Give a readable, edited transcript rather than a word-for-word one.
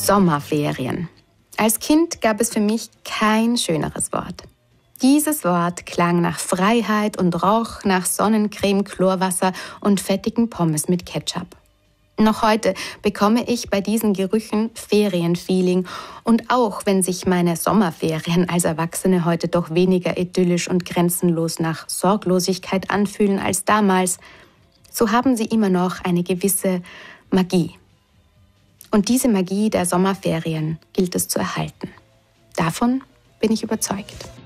Sommerferien. Als Kind gab es für mich kein schöneres Wort. Dieses Wort klang nach Freiheit und roch nach Sonnencreme, Chlorwasser und fettigen Pommes mit Ketchup. Noch heute bekomme ich bei diesen Gerüchen Ferienfeeling und auch wenn sich meine Sommerferien als Erwachsene heute doch weniger idyllisch und grenzenlos nach Sorglosigkeit anfühlen als damals, so haben sie immer noch eine gewisse Magie. Und diese Magie der Sommerferien gilt es zu erhalten. Davon bin ich überzeugt.